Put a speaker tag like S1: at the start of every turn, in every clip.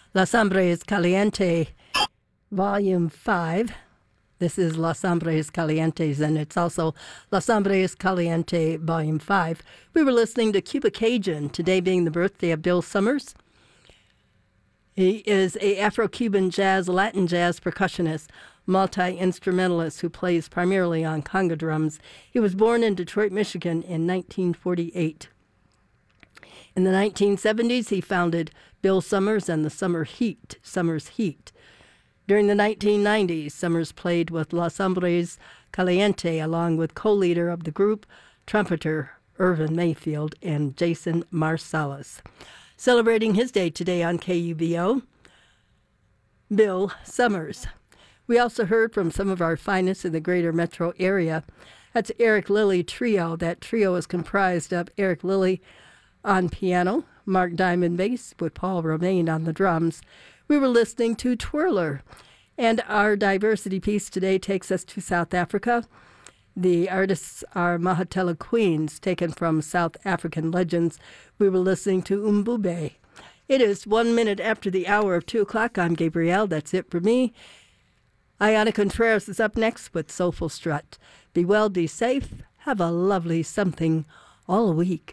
S1: Los Hombres Caliente, Volume 5. This is Los Hombres Calientes, and it's also Los Hombres Caliente, Volume 5. We were listening to Cuba Cajun, today being the birthday of Bill Summers. He is a Afro-Cuban jazz, Latin jazz percussionist, multi-instrumentalist who plays primarily on conga drums. He was born in Detroit, Michigan in 1948. In the 1970s, he founded Bill Summers and the Summers Heat. During the 1990s, Summers played with Los Hombres Caliente along with co-leader of the group, trumpeter Irvin Mayfield and Jason Marsalis. Celebrating his day today on KUVO, Bill Summers. We also heard from some of our finest in the greater metro area. That's Eric Lilly Trio. That trio is comprised of Eric Lilly on piano, Mark Diamond bass, with Paul Romaine on the drums. We were listening to Twirler. And our diversity piece today takes us to South Africa. The artists are Mahatela Queens, taken from South African legends. We were listening to Umbube. It is 1 minute after the hour of 2 o'clock. I'm Gabrielle. That's it for me. Ayana Contreras is up next with Soulful Strut. Be well, be safe. Have a lovely something all week.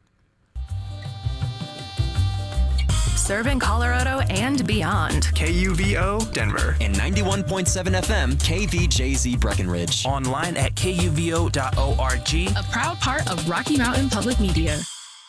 S2: Serving Colorado and beyond.
S3: KUVO Denver.
S4: And 91.7 FM KVJZ Breckenridge.
S3: Online at kuvo.org.
S2: A proud part of Rocky Mountain Public Media.